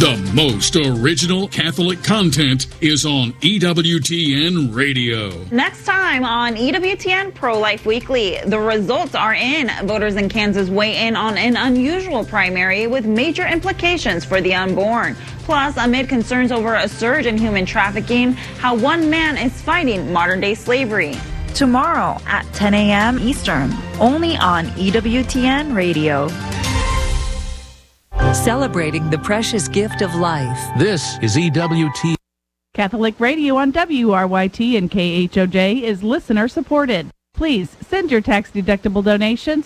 The most original Catholic content is on EWTN Radio. Next time on EWTN Pro-Life Weekly, the results are in. Voters in Kansas weigh in on an unusual primary with major implications for the unborn. Plus, amid concerns over a surge in human trafficking, how one man is fighting modern-day slavery. Tomorrow at 10 a.m. Eastern, only on EWTN Radio. Celebrating the precious gift of life. This is EWT. Catholic Radio on WRYT and KHOJ is listener supported. Please send your tax-deductible donations